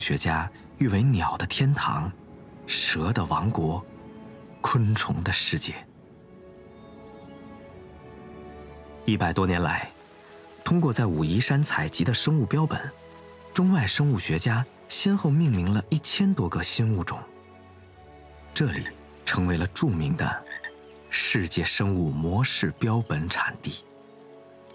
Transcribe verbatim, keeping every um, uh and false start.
学家誉为鸟的天堂、蛇的王国、昆虫的世界。一百多年来，通过在武夷山采集的生物标本，中外生物学家先后命名了一千多个新物种。这里成为了著名的世界生物模式标本产地。